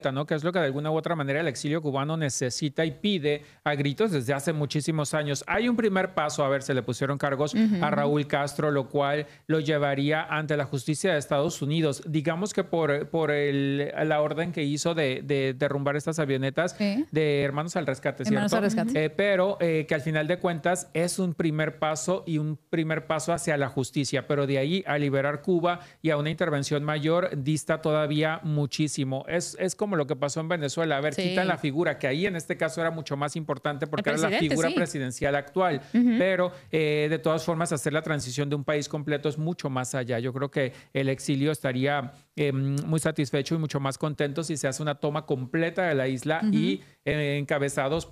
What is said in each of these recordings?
¿no? Que es lo que de alguna u otra manera el exilio cubano necesita y pide a gritos desde hace muchísimos años. Hay un primer paso, a ver, se le pusieron cargos a Raúl Castro, lo cual lo llevaría ante la justicia de Estados Unidos. Digamos que por la orden que hizo de derrumbar estas avionetas de Hermanos al Rescate, ¿cierto? Hermanos al Rescate. Pero que al final de cuentas es un primer paso y un primer paso hacia la justicia, pero de ahí a liberar Cuba y a una intervención mayor dista todavía muchísimo. Es como lo que pasó en Venezuela. A ver, quitan la figura, que ahí en este caso era mucho más importante porque era la figura presidencial actual. Pero de todas formas, hacer la transición de un país completo es mucho más allá. Yo creo que el exilio estaría muy satisfecho y mucho más contento si se hace una toma completa de la isla y encabezados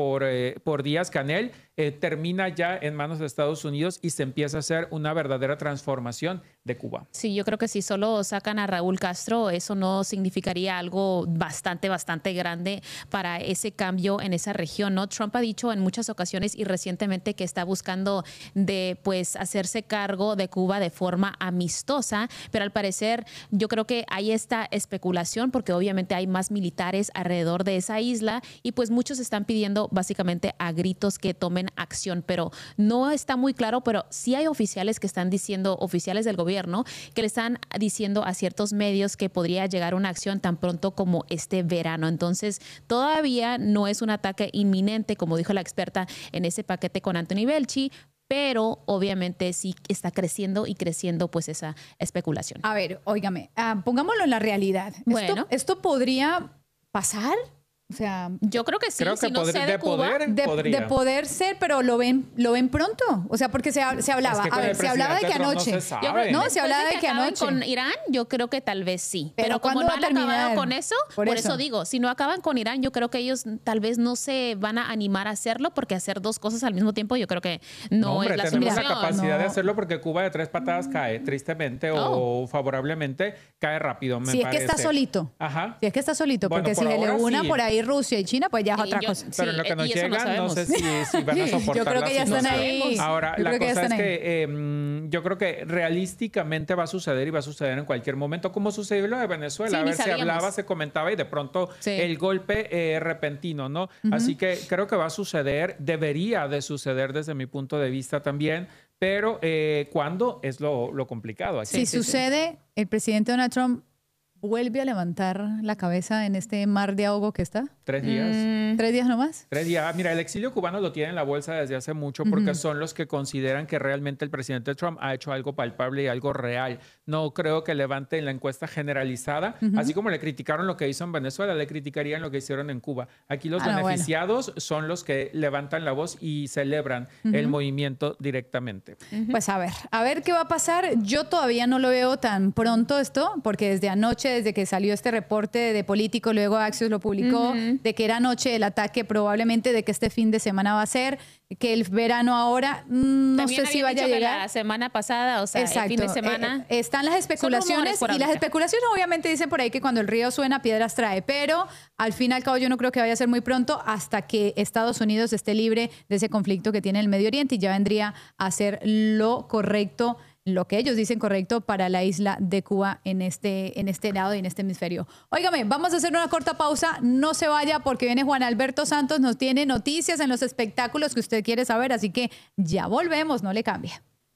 por Díaz-Canel, termina ya en manos de Estados Unidos y se empieza a hacer una verdadera transformación de Cuba. Sí, yo creo que si solo sacan a Raúl Castro, eso no significaría algo bastante grande para ese cambio en esa región, ¿no? Trump ha dicho en muchas ocasiones y recientemente que está buscando pues hacerse cargo de Cuba de forma amistosa, pero al parecer yo creo que hay esta especulación porque obviamente hay más militares alrededor de esa isla y pues muchos están pidiendo básicamente a gritos que tomen acción, pero no está muy claro, pero sí hay oficiales que están diciendo, oficiales del gobierno, que le están diciendo a ciertos medios que podría llegar una acción tan pronto como este verano. Entonces, todavía no es un ataque inminente, como dijo la experta en ese paquete con Anthony Belchi, pero obviamente sí está creciendo y creciendo pues esa especulación. A ver, óigame, pongámoslo en la realidad. Bueno. ¿Esto podría pasar? O sea, yo creo que sí, creo que si no sé de Cuba, de poder ser, pero lo ven pronto. O sea, porque se hablaba, es que a ver, se hablaba de que anoche. No se sabe. Se hablaba de que anoche. Con Irán, yo creo que tal vez sí. Pero como ¿cuándo no va a han terminar? acabado con eso, por eso digo, si no acaban con Irán, yo creo que ellos tal vez no se van a animar a hacerlo, porque hacer dos cosas al mismo tiempo yo creo que no es la solución. Tenemos la capacidad de hacerlo porque Cuba de 3 patadas cae, tristemente o favorablemente, cae rápido, me si parece. Es que está solito. Ajá. Si es que está solito, Bueno, porque si se le una por ahí Rusia y China, pues ya es otra cosa. Pero en lo que nos llegan, no sé si van a soportar. Yo creo que ya están ahí. Ahora, la cosa es que yo creo que realísticamente va a suceder y va a suceder en cualquier momento, como sucedió lo de Venezuela. A ver, se hablaba, se comentaba y de pronto el golpe repentino, ¿no? Así que creo que va a suceder, debería de suceder desde mi punto de vista también, pero ¿cuándo? Es lo complicado aquí. Si sucede, el presidente Donald Trump vuelve a levantar la cabeza en este mar de ahogo que está. 3 días. 3 días nomás. 3 días. Mira, el exilio cubano lo tiene en la bolsa desde hace mucho porque son los que consideran que realmente el presidente Trump ha hecho algo palpable y algo real. No creo que levante en la encuesta generalizada. Así como le criticaron lo que hizo en Venezuela, le criticarían lo que hicieron en Cuba. Aquí los beneficiados son los que levantan la voz y celebran el movimiento directamente. Pues a ver qué va a pasar. Yo todavía no lo veo tan pronto esto, porque desde anoche, desde que salió este reporte de Político, luego Axios lo publicó, de que era anoche el ataque, probablemente de que este fin de semana va a ser, que el verano ahora, no sé si vaya a llegar. La semana pasada, o sea, el fin de semana. Están las especulaciones y las especulaciones obviamente dicen por ahí que cuando el río suena, piedras trae, pero al fin y al cabo yo no creo que vaya a ser muy pronto hasta que Estados Unidos esté libre de ese conflicto que tiene en el Medio Oriente y ya vendría a ser lo correcto, lo que ellos dicen correcto para la isla de Cuba en este lado y en este hemisferio. Óigame, vamos a hacer una corta pausa. No se vaya porque viene Juan Alberto Santos, nos tiene noticias en los espectáculos que usted quiere saber, así que ya volvemos, no le cambie.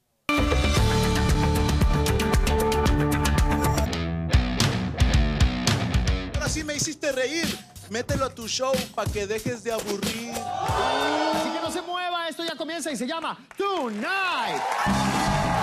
Ahora sí me hiciste reír. Mételo a tu show para que dejes de aburrir. Así que no se mueva, esto ya comienza y se llama Tonight.